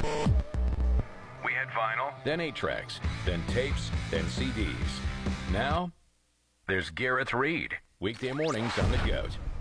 We had vinyl, then 8-tracks, then tapes, then CDs. Now, there's Gareth Reed. Weekday mornings on The GOAT.